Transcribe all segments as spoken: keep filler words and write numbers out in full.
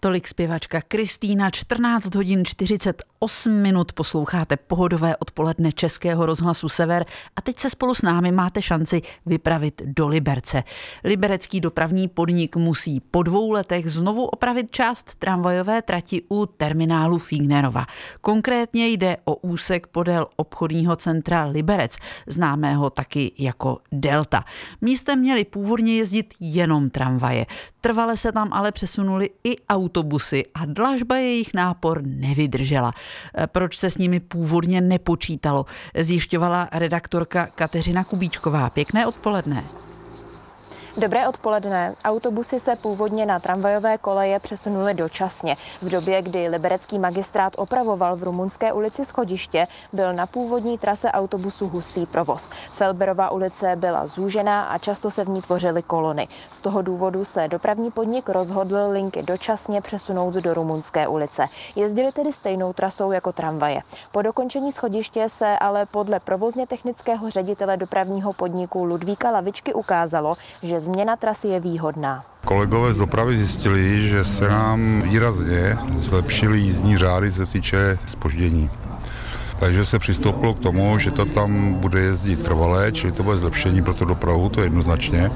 Tolik zpěvačka Kristýna, čtrnáct hodin čtyřicet osm minut posloucháte pohodové odpoledne Českého rozhlasu Sever a teď se spolu s námi máte šanci vypravit do Liberce. Liberecký dopravní podnik musí po dvou letech znovu opravit část tramvajové trati u terminálu Fígnerova. Konkrétně jde o úsek podél obchodního centra Liberec, známého taky jako Delta. Místem měly původně jezdit jenom tramvaje. Trvale se tam ale přesunuli i autobusy a dlažba jejich nápor nevydržela. Proč se s nimi původně nepočítalo, zjišťovala redaktorka Kateřina Kubíčková. Pěkné odpoledne. Dobré odpoledne. Autobusy se původně na tramvajové koleje přesunuly dočasně. V době, kdy liberecký magistrát opravoval v Rumunské ulici schodiště, byl na původní trase autobusu hustý provoz. Felberova ulice byla zúžená a často se v ní tvořily kolony. Z toho důvodu se dopravní podnik rozhodl linky dočasně přesunout do Rumunské ulice. Jezdili tedy stejnou trasou jako tramvaje. Po dokončení schodiště se ale podle provozně technického ředitele dopravního podniku Ludvíka Lavičky ukázalo, že změna trasy je výhodná. Kolegové z dopravy zjistili, že se nám výrazně zlepšily jízdní řády, co se týče zpoždění. Takže se přistoupilo k tomu, že to tam bude jezdit trvalé, čili to bude zlepšení pro tu dopravu, to jednoznačně.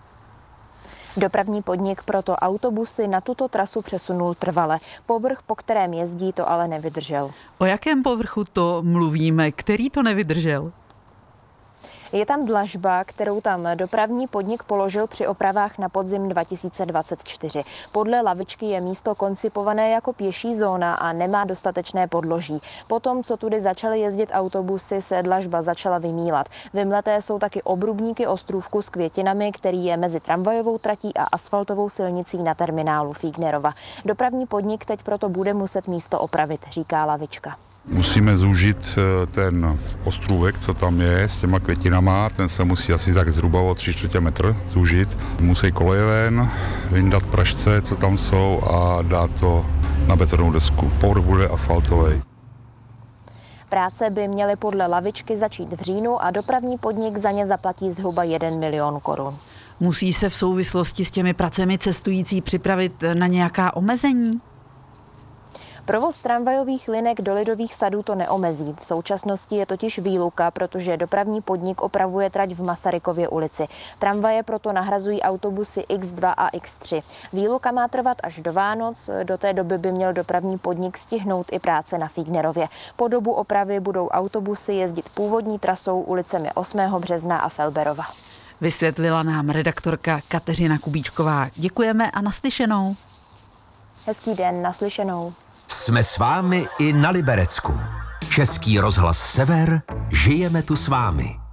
Dopravní podnik proto autobusy na tuto trasu přesunul trvale. Povrch, po kterém jezdí, to ale nevydržel. O jakém povrchu to mluvíme? Který to nevydržel? Je tam dlažba, kterou tam dopravní podnik položil při opravách na podzim dva tisíce dvacet čtyři. Podle Lavičky je místo koncipované jako pěší zóna a nemá dostatečné podloží. Potom, co tudy začaly jezdit autobusy, se dlažba začala vymýlat. Vymleté jsou taky obrubníky ostrůvku s květinami, který je mezi tramvajovou tratí a asfaltovou silnicí na terminálu Fígnerova. Dopravní podnik teď proto bude muset místo opravit, říká Lavička. Musíme zúžit ten ostrůvek, co tam je s těma květinama, ten se musí asi tak zhruba o tři čtvrtě metr zúžit. Musí koleje ven, vyndat pražce, co tam jsou a dát to na betonovou desku. Povrch bude asfaltový. Práce by měly podle Lavičky začít v říjnu a dopravní podnik za ně zaplatí zhruba jeden milion korun. Musí se v souvislosti s těmi pracemi cestující připravit na nějaká omezení? Provoz tramvajových linek do Lidových sadů to neomezí. V současnosti je totiž výluka, protože dopravní podnik opravuje trať v Masarykově ulici. Tramvaje proto nahrazují autobusy iks dva a iks tři. Výluka má trvat až do Vánoc. Do té doby by měl dopravní podnik stihnout i práce na Fígnerově. Po dobu opravy budou autobusy jezdit původní trasou ulicemi osmého března a Felberova. Vysvětlila nám redaktorka Kateřina Kubíčková. Děkujeme a naslyšenou. Hezký den, naslyšenou. Jsme s vámi i na Liberecku. Český rozhlas Sever, žijeme tu s vámi.